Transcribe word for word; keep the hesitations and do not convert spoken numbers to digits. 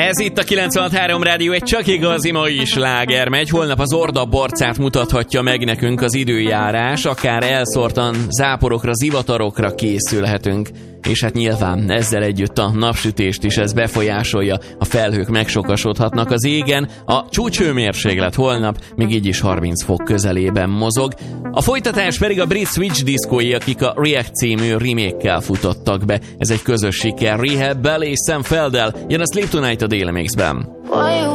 Ez itt a kilencvenhat három Rádió, egy csak igazi mai sláger megy. Holnap az Orda borcát mutathatja meg nekünk az időjárás, akár elszórtan záporokra, zivatarokra készülhetünk. És hát nyilván ezzel együtt a napsütést is ez befolyásolja, a felhők megsokasodhatnak az égen, a csúcshőmérséklet holnap még így is harminc fok közelében mozog. A folytatás pedig a brit Switch diszkói, akik a React című remake-kel futottak be. Ez egy közös siker, Rehab-bel és Sam Felddel, jön a Sleep Tonight a Daily Mix-ben.